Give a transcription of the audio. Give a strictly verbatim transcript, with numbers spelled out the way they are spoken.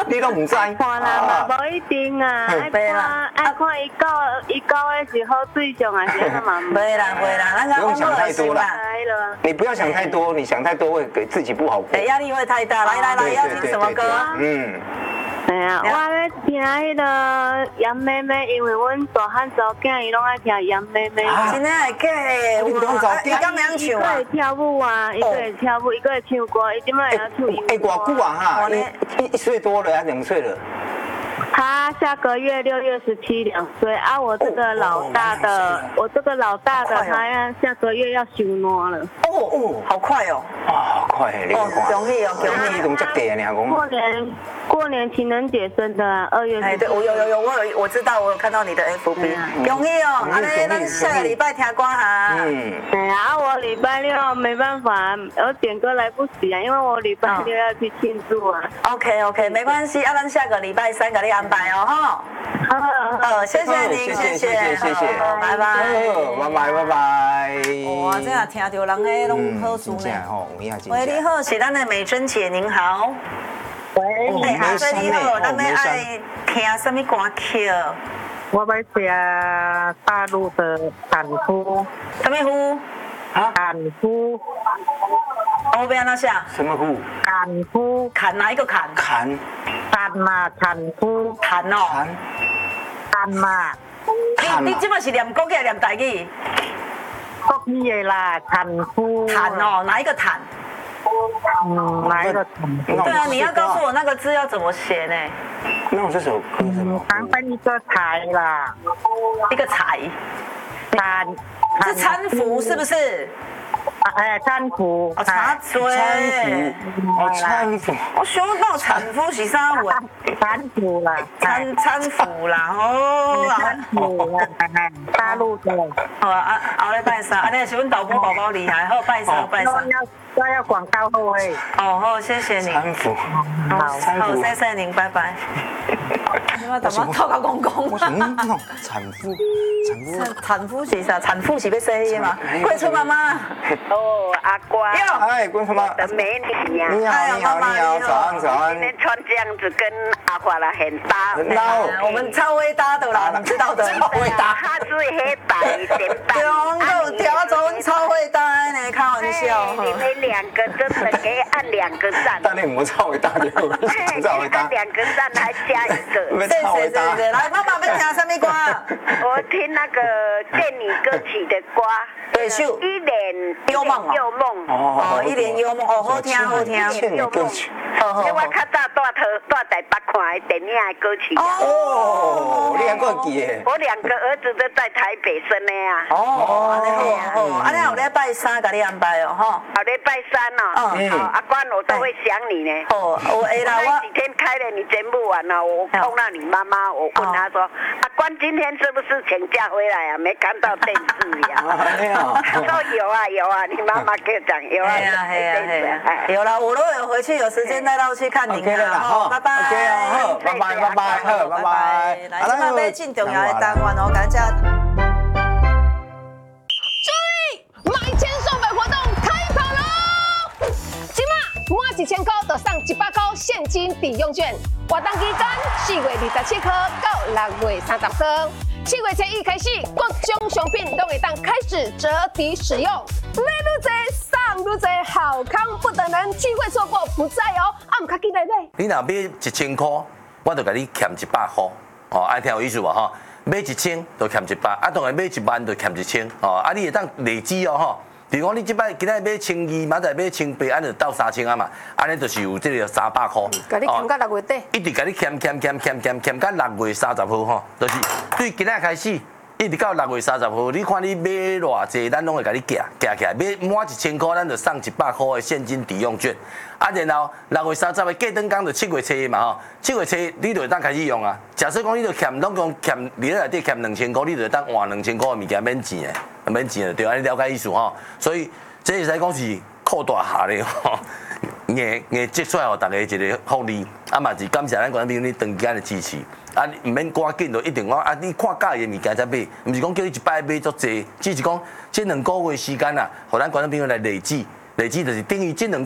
你都唔知？ 看啦，嘛无一定啊，爱看爱看伊搞伊搞的是好水象还是什么？ 没啦没啦，那个不用想太多啦。你不要想太多，你想太多会给自己不好过。 哎，压力会太大。来来来，要听什么歌？ 嗯。 哎呀，我咧听迄个杨妹妹，因为阮大汉查某囝伊拢爱听杨妹妹。 真的会假的？ 你讲查某囝，伊敢会唱啊？ 伊会跳舞啊，伊会跳舞，伊会唱歌，伊今麦会唱音乐。 哎，偌久啊哈？一一岁多了，还两岁了。 他下个月六月十七两岁啊，我这个老大的，我这个老大的，他要下个月要收暖了。 哦哦，好快哦！ 哇，好快你看。 恭喜哦，恭喜！ 你怎么这假呢？讲。 过年过年情人节生的，二月。 哎，对，我有有有，我有我知道，我有看到你的 F B。恭喜哦！啊，那咱下个礼拜听歌哈。嗯。 哎呀，我礼拜六没办法，我点歌来不及啊，因为我礼拜六要去庆祝啊。 OK OK， 没关系，啊，咱下个礼拜三给你安排哦，哈。好，谢谢您，谢谢谢谢，拜拜， 拜拜拜拜。 哇，这样听到人诶拢好事呢。喂，你好，是咱的美珍姐，您好。 喂， 你好，你好，咱们爱听什么歌曲？ 我要听大陆的砍夫。 什么夫？ 啊？ 砍夫。 我不要那下。 什么夫？ 砍夫。 砍哪一个砍？ 砍。 砍嘛，砍夫。 砍哦。 砍。 砍嘛。 你你即摆是念国语念台语？ 国语的啦，砍夫。 砍哦，哪一个砍？ 嗯，哪一个砍？ 对啊，你要告诉我那个字要怎么写呢？ 那我这首歌什么？ 旁边一个财啦， 一个财。 产。 是搀扶是不是？ 哎，搀扶。 哦，茶水。 搀扶。哦，搀扶。 我想到搀扶是啥话？ 搀扶啦。 搀搀扶啦，哦。 搀扶啦，大陆的。 好啊，啊，后礼拜三，啊，你是阮导播宝宝厉害，好拜三拜三。 都要广告后诶。 哦，好，谢谢你。 搀扶。 好，好，谢谢您，拜拜。你妈怎么透到公公？ 我想嗯，产妇，产妇， 产妇是啥？产妇是要生的吗？桂春妈妈。 哦，阿瓜。 哎，桂春妈妈。 的美女呀。 你好，你好，你好，早安，早安。 今天穿这样子跟阿华啦很搭。 很搭。 我们超会搭的啦，你知道的。 超会搭。 他是黑白点搭。 中够调中超会搭呢，开玩笑。 你们两个真的可以按两个赞。 但你唔好超会搭就，超会搭。 按两个赞还加一个。 谢谢谢谢，来妈妈要听什么歌？ 我听那个电女歌曲的歌。 对，秀。 一脸幽梦幽梦。 哦，一脸幽梦，哦，好听好听。 幽梦。因为我较早住台住台北看的电影的歌曲。 哦，你还够记的。 我两个儿子都在台北生的啊。 哦，安尼好，好，安尼后礼拜三给你安排哦，哈。 后礼拜三哦。嗯。好，阿关我都会想你呢。 哦，我会啦，我。 几天开了你节目完了，我碰到你妈妈，我问她说，阿关今天是不是请假回来啊？没看到电视呀。 没有。 她说有啊有啊，你妈妈给我讲有啊。 哎呀哎呀哎呀，有了，我如果有回去有时间再绕去看您啦，好，拜拜。 好，拜拜拜拜，好，拜拜。 来，今麦要进重要的单元哦，感谢。 注意，买千送百活动开跑喽！今麦满一千块就送一百块现金抵用券，活动期间四月二十七号到六月三十号。七月初一开始，各种商品都会当开始折抵使用，买愈多送愈多，好康不等人，机会错过不再哦！啊，唔卡记来买。 你若买一千块，我就甲你欠一百块，哦，爱听有意思无吼？买一千就欠一百，啊，当然买一万就欠一千，哦，啊，你会当累积哦吼。比如讲，你即摆今仔买千二，明仔买千八，安就到三千啊嘛，安尼就是有这个三百块。 甲你欠到六月底， 一直甲你欠欠欠欠欠欠到六月三十号吼，就是对今仔开始，一直到六月三十号，你看你买偌济，咱拢会甲你夹夹起来，买满一千块，咱就送一百块的现金抵用券。啊，然后六月三十的过灯工就七月初嘛吼，七月初你就会当开始用啊。假设讲你就欠拢讲欠，你内底欠两千块，你就会当换两千块的物件免钱的，免钱的对，安尼了解意思吼。所以这会使讲是扩大下咧吼，硬硬积出来，互大家一个福利。啊嘛是感谢咱观众朋友你长时间的支持。啊，唔免赶紧就一定讲啊，你看介意的物件才买，唔是讲叫你一摆买足济，只是讲这两个月时间啊，互咱观众朋友来累积。累积就是等于这两